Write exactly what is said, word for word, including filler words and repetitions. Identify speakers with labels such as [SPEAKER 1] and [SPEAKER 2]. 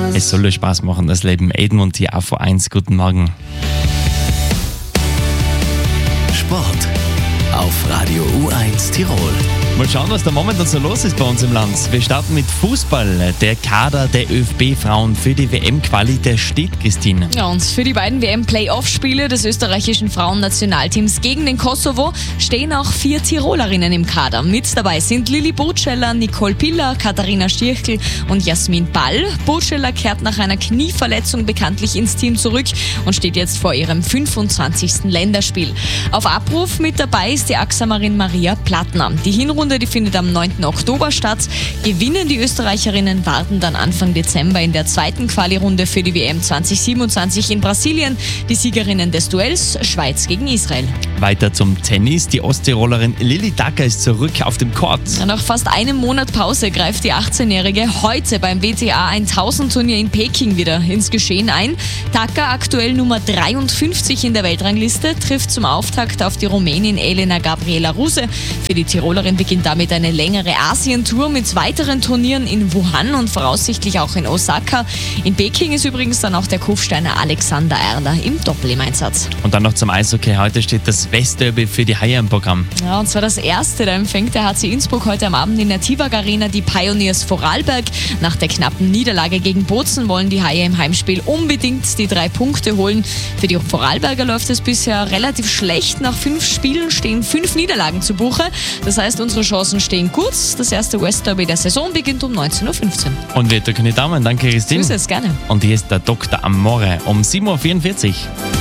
[SPEAKER 1] Es soll dir Spaß machen, das Leben. Edmund hier auf eins. Guten Morgen.
[SPEAKER 2] Sport auf Radio U eins Tirol.
[SPEAKER 1] Mal schauen, was da momentan so los ist bei uns im Land. Wir starten mit Fußball. Der Kader der ÖFB-Frauen für die W M-Quali, der steht, Christine.
[SPEAKER 3] Ja, und für die beiden W M-Playoff-Spiele des österreichischen Frauennationalteams gegen den Kosovo stehen auch vier Tirolerinnen im Kader. Mit dabei sind Lilly Burtscheller, Nicole Piller, Katharina Stirchel und Jasmin Ball. Burtscheller kehrt nach einer Knieverletzung bekanntlich ins Team zurück und steht jetzt vor ihrem fünfundzwanzigsten Länderspiel. Auf Abruf mit dabei ist die Axamarin Maria Plattner. Die Hinrunde Die findet am neunten Oktober statt. Gewinnen die Österreicherinnen, warten dann Anfang Dezember in der zweiten Quali-Runde für die W M zwanzig siebenundzwanzig in Brasilien. Die Siegerinnen des Duells Schweiz gegen Israel.
[SPEAKER 1] Weiter zum Tennis. Die Osttirolerin Lilly Dacker ist zurück auf dem Court.
[SPEAKER 3] Nach fast einem Monat Pause greift die achtzehnjährige heute beim W T A tausend Turnier in Peking wieder ins Geschehen ein. Dacker, aktuell Nummer dreiundfünfzig in der Weltrangliste, trifft zum Auftakt auf die Rumänin Elena Gabriela Ruse. Für die Tirolerin beginnt damit eine längere Asientour mit weiteren Turnieren in Wuhan und voraussichtlich auch in Osaka. In Peking ist übrigens dann auch der Kufsteiner Alexander Erler im Doppel im Einsatz.
[SPEAKER 1] Und dann noch zum Eishockey. Heute steht das Westderby für die Haie im Programm.
[SPEAKER 3] Ja, und zwar das erste. Da empfängt der H C Innsbruck heute am Abend in der Tivag Arena die Pioneers Vorarlberg. Nach der knappen Niederlage gegen Bozen wollen die Haie im Heimspiel unbedingt die drei Punkte holen. Für die Vorarlberger läuft es bisher relativ schlecht. Nach fünf Spielen stehen fünf Niederlagen zu Buche. Das heißt, unsere Chancen stehen gut. Das erste Westderby der Saison beginnt um neunzehn Uhr fünfzehn.
[SPEAKER 1] Und wir drücken die Daumen. Danke, Christine.
[SPEAKER 3] Grüß es, gerne.
[SPEAKER 1] Und hier ist der Doktor Amore um sieben Uhr vierundvierzig.